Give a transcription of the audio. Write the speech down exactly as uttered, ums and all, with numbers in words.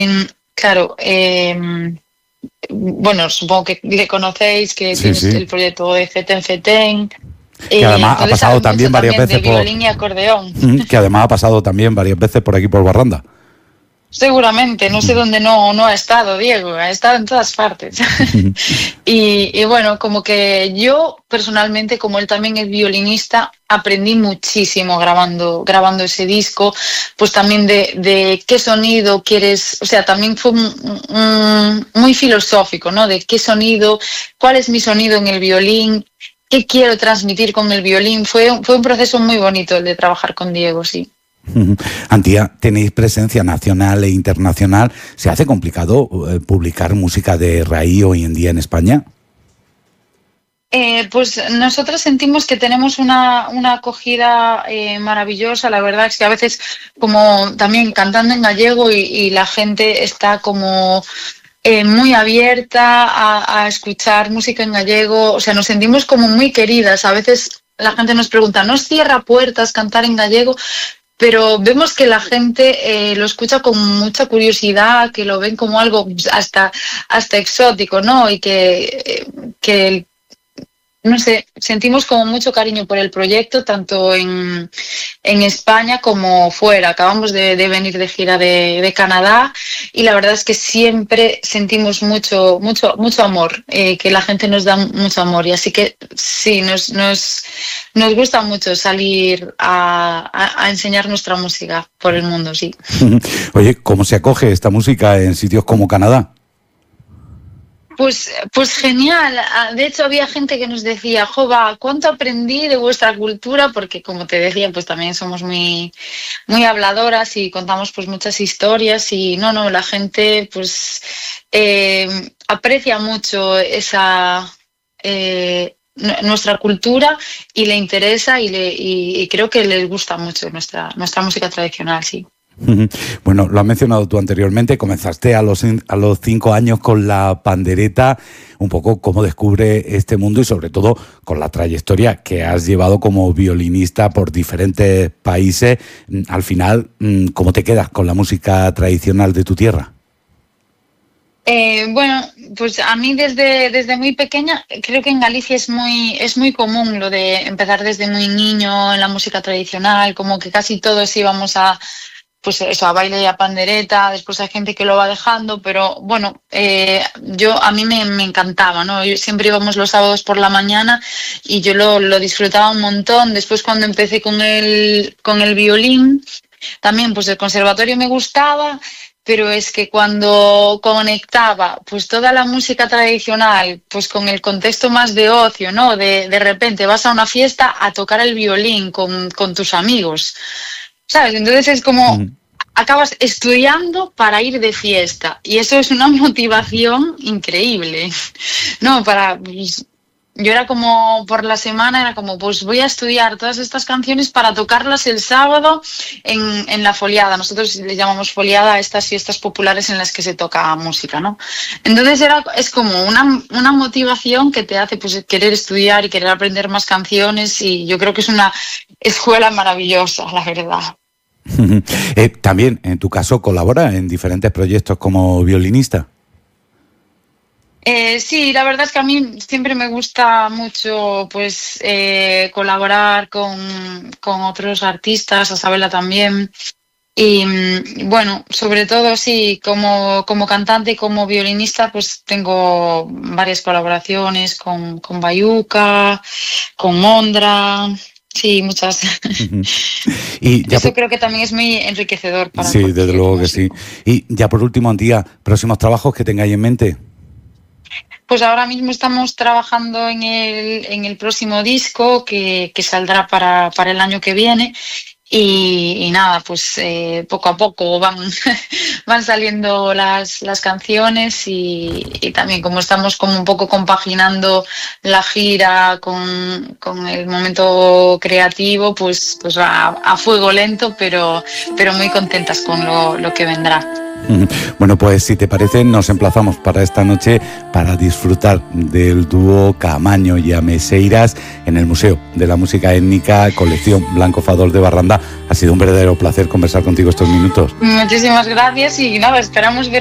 Claro, eh, bueno, supongo que le conocéis, que Sí, tienes sí. el proyecto de Feten Feten, Que eh, además ha entonces sabe pasado también mucho varias también veces de por... violín y acordeón. Que además ha pasado también varias veces por aquí por Barranda. Seguramente, no sé dónde no, no ha estado Diego, ha estado en todas partes. y, y bueno, como que yo personalmente, como él también es violinista, aprendí muchísimo grabando, grabando ese disco, pues también de, de qué sonido quieres, o sea, también fue un- un- muy filosófico, ¿no? De qué sonido, cuál es mi sonido en el violín, qué quiero transmitir con el violín. Fue, fue un proceso muy bonito el de trabajar con Diego, sí. Antía, tenéis presencia nacional e internacional. ¿Se hace complicado eh, publicar música de raíz hoy en día en España? Eh, pues nosotros sentimos que tenemos una, una acogida eh, maravillosa. La verdad es que a veces, como también cantando en gallego y, y la gente está como eh, muy abierta a, a escuchar música en gallego, o sea, nos sentimos como muy queridas. A veces la gente nos pregunta, ¿no os cierra puertas cantar en gallego? Pero vemos que la gente eh, lo escucha con mucha curiosidad, que lo ven como algo hasta, hasta exótico, ¿no? Y que, eh, que el no sé, sentimos como mucho cariño por el proyecto, tanto en, en España como fuera. Acabamos de, de venir de gira de, de Canadá y la verdad es que siempre sentimos mucho, mucho, mucho amor, eh, que la gente nos da mucho amor. Y así que sí, nos, nos, nos gusta mucho salir a, a, a enseñar nuestra música por el mundo, sí. Oye, ¿cómo se acoge esta música en sitios como Canadá? Pues, pues genial. Ah, de hecho, había gente que nos decía, Jova, ¿cuánto aprendí de vuestra cultura? Porque como te decía, pues también somos muy, muy habladoras y contamos pues muchas historias y no, no, la gente pues eh, aprecia mucho esa eh, nu- nuestra cultura y le interesa y, le, y, y creo que les gusta mucho nuestra, nuestra música tradicional, sí. Bueno, lo has mencionado tú anteriormente, comenzaste a los, a los cinco años con la pandereta, un poco cómo descubre este mundo y sobre todo con la trayectoria que has llevado como violinista por diferentes países. Al final, ¿cómo te quedas con la música tradicional de tu tierra? Eh, bueno, pues a mí desde, desde muy pequeña, creo que en Galicia es muy, es muy común lo de empezar desde muy niño en la música tradicional, como que casi todos íbamos a, pues eso, a baile y a pandereta, después hay gente que lo va dejando, pero bueno, eh, yo a mí me, me encantaba, ¿no? Yo siempre íbamos los sábados por la mañana y yo lo, lo disfrutaba un montón. Después cuando empecé con el, con el violín, también pues el conservatorio me gustaba, pero es que cuando conectaba pues toda la música tradicional pues con el contexto más de ocio, ¿no? De, de repente vas a una fiesta a tocar el violín con, con tus amigos, ¿sabes? Entonces es como acabas estudiando para ir de fiesta y eso es una motivación increíble, ¿no? Para... Pues, yo era como, por la semana, era como, pues voy a estudiar todas estas canciones para tocarlas el sábado en, en la foliada. Nosotros le llamamos foliada a estas fiestas populares en las que se toca música, ¿no? Entonces era, es como una, una motivación que te hace pues, querer estudiar y querer aprender más canciones y yo creo que es una escuela maravillosa, la verdad. eh, también, en tu caso, colabora en diferentes proyectos como violinista. Eh, sí, la verdad es que a mí siempre me gusta mucho pues eh, colaborar con, con otros artistas, a Sabela también. Y mm, bueno, sobre todo sí, como, como cantante y como violinista, pues tengo varias colaboraciones con, con Bayuca, con Mondra, sí, muchas. Y ya Eso por... creo que también es muy enriquecedor para Sí, desde cualquier luego que sí. músico. Y ya por último, Antía, próximos trabajos que tengáis en mente. Pues ahora mismo estamos trabajando en el, en el próximo disco que, que saldrá para, para el año que viene y, y nada, pues eh, poco a poco van, van saliendo las, las canciones y, y también como estamos como un poco compaginando la gira con, con el momento creativo, pues, pues a, a fuego lento, pero, pero muy contentas con lo, lo que vendrá. Bueno, pues si te parece, nos emplazamos para esta noche para disfrutar del dúo Caamaño y Ameseiras en el Museo de la Música Étnica, colección Blanco Fadol de Barranda. Ha sido un verdadero placer conversar contigo estos minutos. Muchísimas gracias y nada, esperamos ver